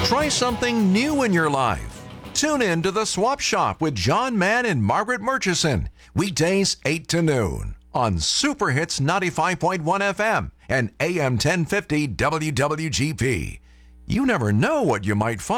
Try something new in your life. Tune in to The Swap Shop with John Mann and Margaret Murchison, weekdays 8 to noon on Super Hits 95.1 FM and AM 1050 WWGP. You never know what you might find.